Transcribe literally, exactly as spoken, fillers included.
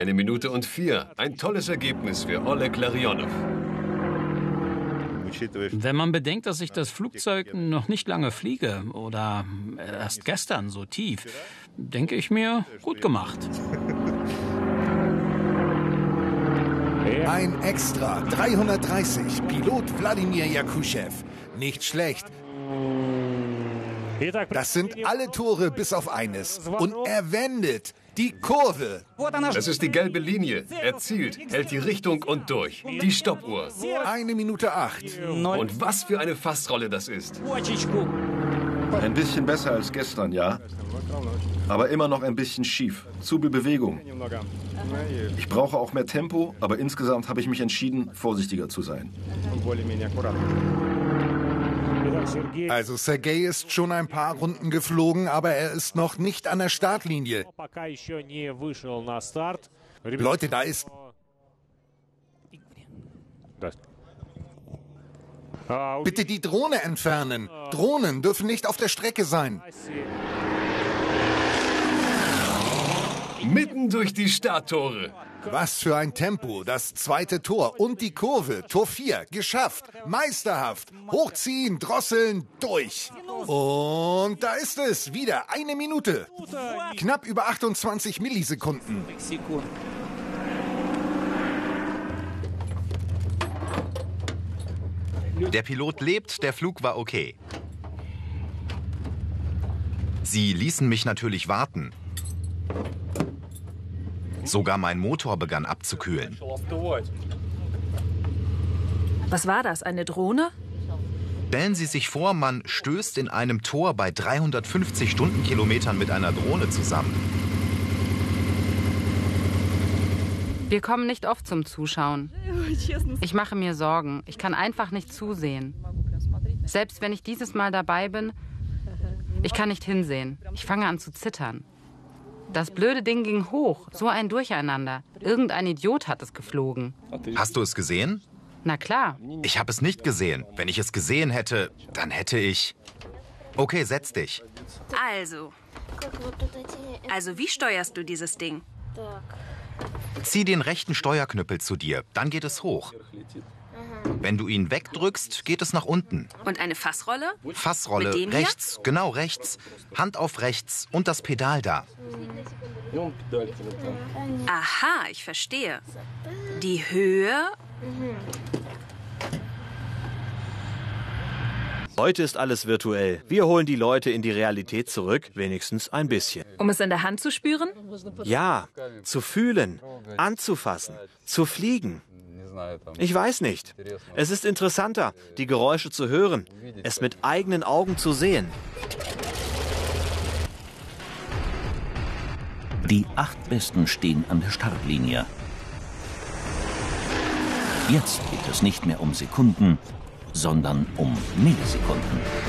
Eine Minute und vier. Ein tolles Ergebnis für Oleg Larionov. Wenn man bedenkt, dass ich das Flugzeug noch nicht lange fliege oder erst gestern so tief, denke ich mir, gut gemacht. Ein Extra dreihundertdreißig, Pilot Wladimir Jakuschew. Nicht schlecht. Das sind alle Tore bis auf eines. Und er wendet die Kurve. Das ist die gelbe Linie. Er zielt, hält die Richtung und durch. Die Stoppuhr. Eine Minute acht. Und was für eine Fassrolle das ist. Ein bisschen besser als gestern, ja. Aber immer noch ein bisschen schief. Zu viel Bewegung. Ich brauche auch mehr Tempo, aber insgesamt habe ich mich entschieden, vorsichtiger zu sein. Also Sergei ist schon ein paar Runden geflogen, aber er ist noch nicht an der Startlinie. Leute, da ist... Bitte die Drohne entfernen. Drohnen dürfen nicht auf der Strecke sein. Mitten durch die Starttore. Was für ein Tempo. Das zweite Tor und die Kurve. Tor vier. Geschafft. Meisterhaft. Hochziehen, drosseln, durch. Und da ist es. Wieder eine Minute. Knapp über achtundzwanzig Millisekunden. Der Pilot lebt, der Flug war okay. Sie ließen mich natürlich warten. Sogar mein Motor begann abzukühlen. Was war das, eine Drohne? Stellen Sie sich vor, man stößt in einem Tor bei dreihundertfünfzig Stundenkilometern mit einer Drohne zusammen. Wir kommen nicht oft zum Zuschauen. Ich mache mir Sorgen. Ich kann einfach nicht zusehen. Selbst wenn ich dieses Mal dabei bin, ich kann nicht hinsehen. Ich fange an zu zittern. Das blöde Ding ging hoch, so ein Durcheinander. Irgendein Idiot hat es geflogen. Hast du es gesehen? Na klar. Ich habe es nicht gesehen. Wenn ich es gesehen hätte, dann hätte ich... Okay, setz dich. Also. Also, wie steuerst du dieses Ding? Zieh den rechten Steuerknüppel zu dir, dann geht es hoch. Wenn du ihn wegdrückst, geht es nach unten. Und eine Fassrolle? Fassrolle, Mit dem rechts, hier? genau rechts. Hand auf rechts und das Pedal da. Aha, ich verstehe. Die Höhe? Heute ist alles virtuell. Wir holen die Leute in die Realität zurück, wenigstens ein bisschen. Um es in der Hand zu spüren? Ja, zu fühlen, anzufassen, zu fliegen. Ich weiß nicht. Es ist interessanter, die Geräusche zu hören, es mit eigenen Augen zu sehen. Die acht Besten stehen an der Startlinie. Jetzt geht es nicht mehr um Sekunden, sondern um Millisekunden.